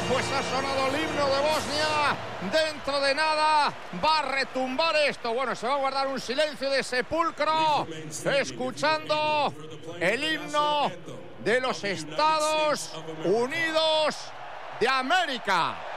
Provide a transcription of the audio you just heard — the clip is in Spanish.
Pues ha sonado el himno de Bosnia. Dentro de nada va a retumbar esto. Bueno, se va a guardar un silencio de sepulcro escuchando el himno de los Estados Unidos de América.